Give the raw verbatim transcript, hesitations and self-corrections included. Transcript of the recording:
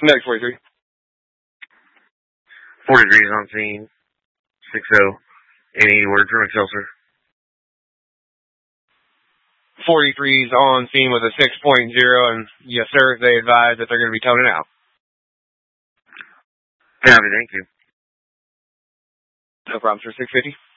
Next forty-three. forty-three's on scene. six oh. Any word from Excelsior? forty-three's on scene with a six point oh, and yes, sir, they advise that they're going to be toning out. Copy, thank you. No problem, sir. six fifty.